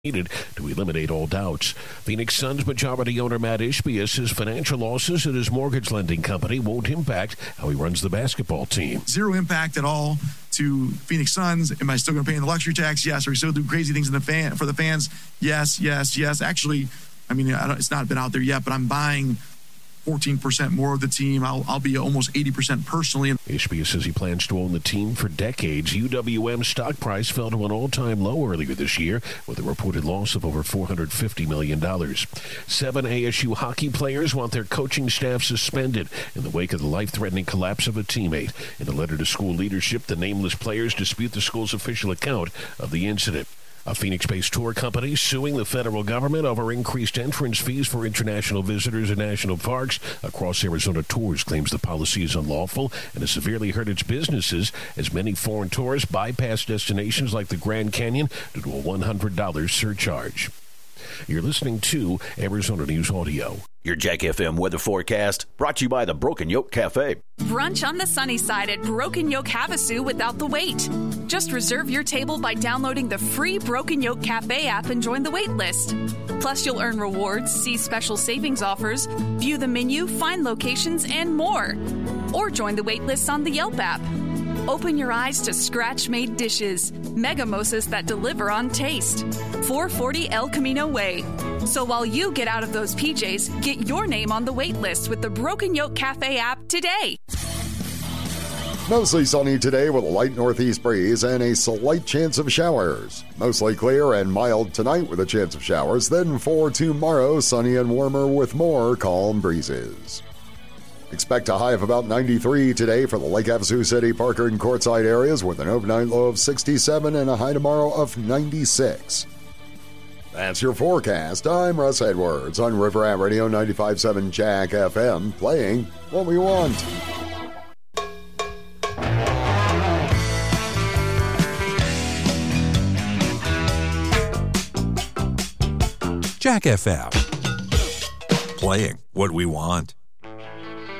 needed to eliminate all doubts. Phoenix Suns majority owner Matt Ishbia says financial losses at his mortgage lending company won't impact how he runs the basketball team. Zero impact at all to Phoenix Suns. Am I still going to pay the luxury tax? Yes. Are we still doing crazy things for the fans? Yes. Actually, I mean, it's not been out there yet, but I'm buying 14% more of the team. I'll be almost 80% personally. Ishbia says he plans to own the team for decades. UWM's stock price fell to an all-time low earlier this year with a reported loss of over $450 million. 7 ASU hockey players want their coaching staff suspended in the wake of the life-threatening collapse of a teammate. In a letter to school leadership, the nameless players dispute the school's official account of the incident. A Phoenix-based tour company suing the federal government over increased entrance fees for international visitors in national parks across Arizona Tours claims the policy is unlawful and has severely hurt its businesses as many foreign tourists bypass destinations like the Grand Canyon due to a $100 surcharge. You're listening to Arizona News Audio. Your Jack FM weather forecast brought to you by the Broken Yoke Cafe. Brunch on the sunny side at Broken Yoke Havasu without the wait. Just reserve your table by downloading the free Broken Yoke Cafe app and join the wait list. Plus, you'll earn rewards, see special savings offers, view the menu, find locations, and more. Or join the wait lists on the Yelp app. Open your eyes to scratch-made dishes, megamosas that deliver on taste. 440 El Camino Way. So while you get out of those PJs, get your name on the wait list with the Broken Yoke Cafe app today. Mostly sunny today with a light northeast breeze and a slight chance of showers. Mostly clear and mild tonight with a chance of showers. Then for tomorrow, sunny and warmer with more calm breezes. Expect a high of about 93 today for the Lake Havasu City, Parker, and Quartzsite areas with an overnight low of 67 and a high tomorrow of 96. That's your forecast. I'm Russ Edwards on River Rat Radio 95.7 Jack FM, playing what we want. Jack FM, playing what we want.